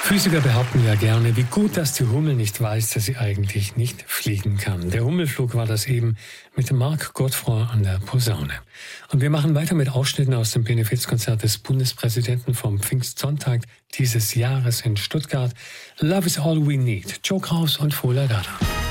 Physiker behaupten ja gerne, wie gut, dass die Hummel nicht weiß, dass sie eigentlich nicht fliegen kann. Der Hummelflug war das eben mit Marc Godefroy an der Posaune. Und wir machen weiter mit Ausschnitten aus dem Benefizkonzert des Bundespräsidenten vom Pfingstsonntag dieses Jahres in Stuttgart. Love is all we need. Joe Kraus und Fola Dada.